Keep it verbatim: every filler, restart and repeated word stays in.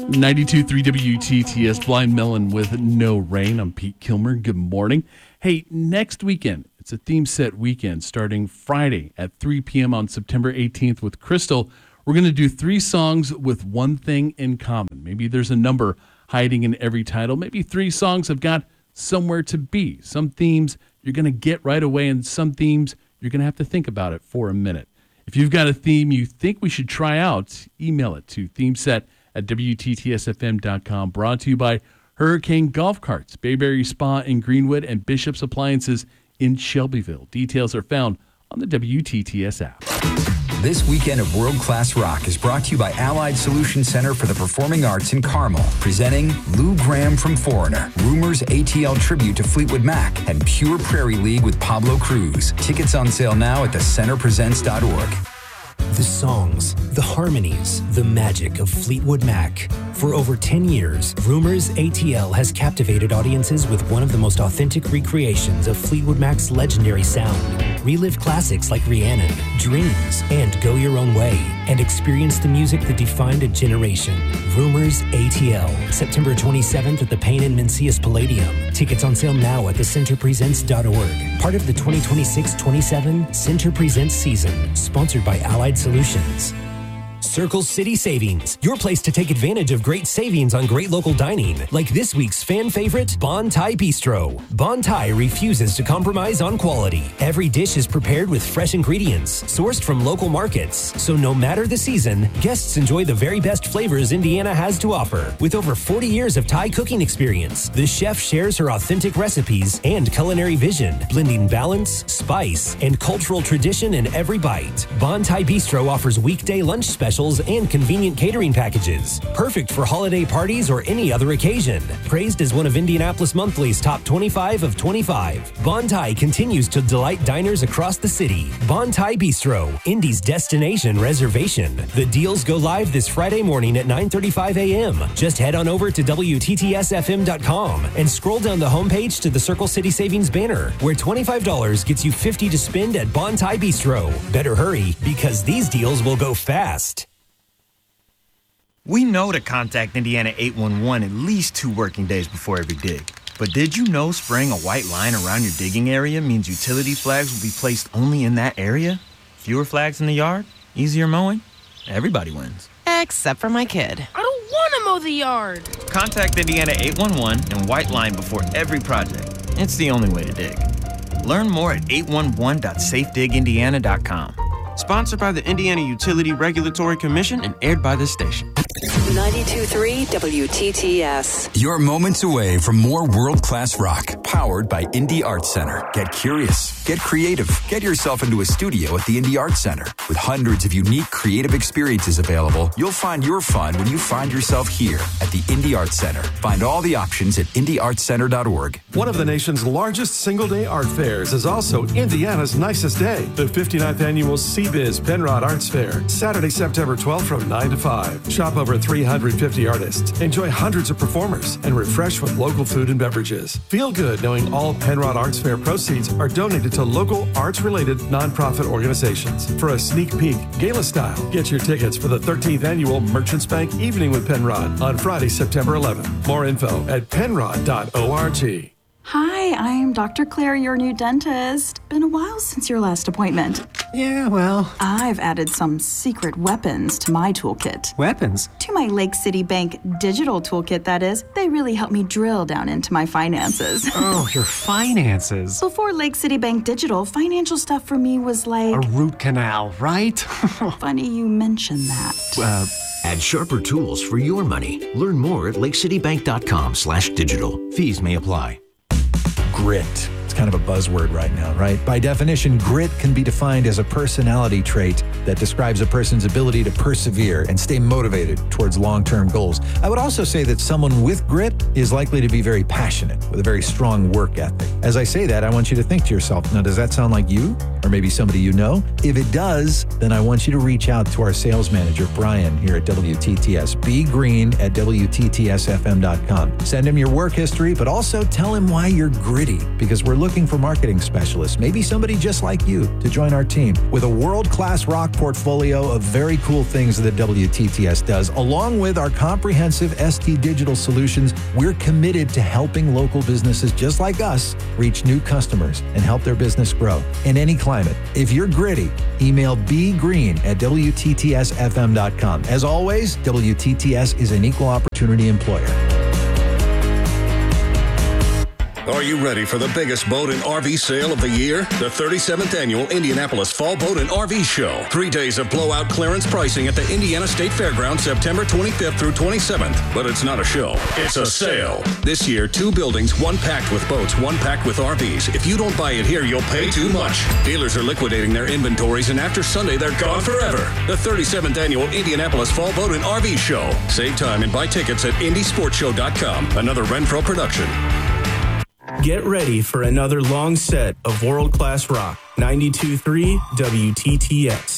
ninety-two point three W T T S, Blind Melon with No Rain. I'm Pete Kilmer. Good morning. Hey, next weekend, it's a theme set weekend starting Friday at three p.m. on September eighteenth with Crystal. We're going to do three songs with one thing in common. Maybe there's a number hiding in every title. Maybe three songs have got somewhere to be. Some themes you're going to get right away, and some themes you're going to have to think about it for a minute. If you've got a theme you think we should try out, email it to themeset at W T T S F M dot com. Brought to you by Hurricane Golf Carts, Bayberry Spa in Greenwood, and Bishop's Appliances in Shelbyville. Details are found on the W T T S app. This weekend of World Class Rock is brought to you by Allied Solution Center for the Performing Arts in Carmel, presenting Lou Graham from Foreigner, Rumors A T L Tribute to Fleetwood Mac, and Pure Prairie League with Pablo Cruz. Tickets on sale now at the center presents dot org. The songs, the harmonies, the magic of Fleetwood Mac. For over ten years, Rumors A T L has captivated audiences with one of the most authentic recreations of Fleetwood Mac's legendary sound. Relive classics like Rhiannon, Dreams, and Go Your Own Way, and experience the music that defined a generation. Rumors A T L, September twenty-seventh at the Payne and Mencius Palladium. Tickets on sale now at the center presents dot org. Part of the twenty twenty-six twenty-seven Center Presents season, sponsored by Allied Solutions. Circle City Savings, your place to take advantage of great savings on great local dining, like this week's fan favorite, Bon Thai Bistro. Bon Thai refuses to compromise on quality. Every dish is prepared with fresh ingredients, sourced from local markets. So no matter the season, guests enjoy the very best flavors Indiana has to offer. With over forty years of Thai cooking experience, the chef shares her authentic recipes and culinary vision, blending balance, spice, and cultural tradition in every bite. Bon Thai Bistro offers weekday lunch specials and convenient catering packages. Perfect for holiday parties or any other occasion. Praised as one of Indianapolis Monthly's top twenty-five of twenty-five. Bon Thai continues to delight diners across the city. Bon Thai Bistro, Indy's destination reservation. The deals go live this Friday morning at nine thirty-five a.m. Just head on over to W T T S F M dot com and scroll down the homepage to the Circle City Savings banner, where twenty-five dollars gets you fifty dollars to spend at Bon Thai Bistro. Better hurry, because these deals will go fast. We know to contact Indiana eight one one at least two working days before every dig. But did you know spraying a white line around your digging area means utility flags will be placed only in that area? Fewer flags in the yard? Easier mowing? Everybody wins. Except for my kid. I don't want to mow the yard. Contact Indiana eight one one and white line before every project. It's the only way to dig. Learn more at eight one one dot safe dig indiana dot com. Sponsored by the Indiana Utility Regulatory Commission and aired by this station. ninety-two point three W T T S. You're moments away from more world-class rock, powered by Indy Arts Center. Get curious, get creative, get yourself into a studio at the Indy Arts Center. With hundreds of unique creative experiences available, you'll find your fun when you find yourself here at the Indy Arts Center. Find all the options at indy arts center dot org. One of the nation's largest single-day art fairs is also Indiana's nicest day. The fifty-ninth annual C B I Z Penrod Arts Fair, Saturday, September twelfth from nine to five. Shop over three hundred fifty artists, enjoy hundreds of performers, and refresh with local food and beverages. Feel good knowing all Penrod Arts Fair proceeds are donated to local arts-related nonprofit organizations. For a sneak peek, gala style, get your tickets for the thirteenth annual Merchants Bank Evening with Penrod on Friday, September eleventh. More info at penrod dot org. Hi, I'm Doctor Claire, your new dentist. Been a while since your last appointment. Yeah, well... I've added some secret weapons to my toolkit. Weapons? To my Lake City Bank digital toolkit, that is. They really help me drill down into my finances. Oh, your finances. Before Lake City Bank Digital, financial stuff for me was like... a root canal, right? Funny you mention that. Uh... Add sharper tools for your money. Learn more at lake city bank dot com slash digital. Fees may apply. Grit. It's kind of a buzzword right now, right? By definition, grit can be defined as a personality trait that describes a person's ability to persevere and stay motivated towards long-term goals. I would also say that someone with grit is likely to be very passionate with a very strong work ethic. As I say that, I want you to think to yourself, now, does that sound like you? Or maybe somebody you know? If it does, then I want you to reach out to our sales manager, Brian, here at W T T S. B Green at W T T S F M dot com. Send him your work history, but also tell him why you're gritty, because we're looking looking for marketing specialists, maybe somebody just like you, to join our team. With a world-class rock portfolio of very cool things that W T T S does, along with our comprehensive S T Digital solutions, we're committed to helping local businesses just like us reach new customers and help their business grow in any climate. If you're gritty, email bgreen at W T T S F M dot com. As always, W T T S is an equal opportunity employer. Are you ready for the biggest boat and R V sale of the year? The thirty-seventh Annual Indianapolis Fall Boat and R V Show. Three days of blowout clearance pricing at the Indiana State Fairgrounds, September twenty-fifth through twenty-seventh. But it's not a show. It's a sale. This year, two buildings, one packed with boats, one packed with R Vs. If you don't buy it here, you'll pay too much. Dealers are liquidating their inventories, and after Sunday, they're gone forever. The thirty-seventh Annual Indianapolis Fall Boat and R V Show. Save time and buy tickets at indy sports show dot com. Another Renfro production. Get ready for another long set of world-class rock. ninety-two point three W T T S.